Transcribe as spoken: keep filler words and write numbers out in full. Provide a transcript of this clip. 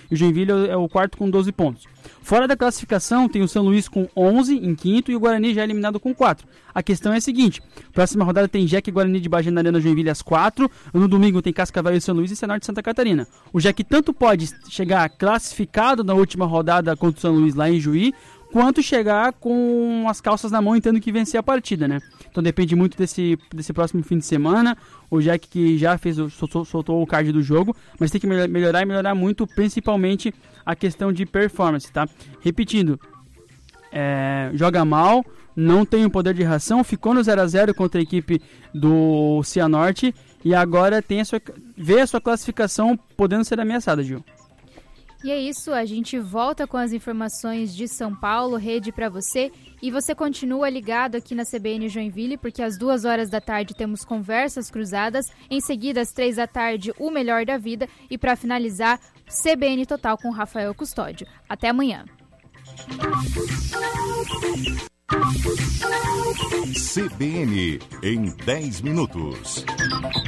e o Joinville é o quarto com doze pontos. Fora da classificação, tem o São Luís com onze em quinto e o Guarani já eliminado com quatro. A questão é a seguinte: próxima rodada tem Jack e Guarani de Bagé na Arena Joinville às quatro. No domingo tem Cascavel e São Luís e Cianorte de Santa Catarina. O Jack tanto pode chegar classificado na última rodada contra o São Luís lá em Juí, quanto chegar com as calças na mão e tendo que vencer a partida, né? Então depende muito desse, desse próximo fim de semana. O Jack que já fez, soltou, soltou o card do jogo, mas tem que melhorar e melhorar muito, principalmente a questão de performance, tá? Repetindo, é, joga mal, não tem o poder de reação, ficou no zero a zero contra a equipe do Cianorte e agora tem a sua, vê a sua classificação podendo ser ameaçada, Gil. E é isso, a gente volta com as informações de São Paulo, rede para você, e você continua ligado aqui na C B N Joinville, porque às duas horas da tarde temos conversas cruzadas, em seguida às três da tarde o Melhor da Vida, e para finalizar, C B N Total com Rafael Custódio. Até amanhã. C B N em dez minutos.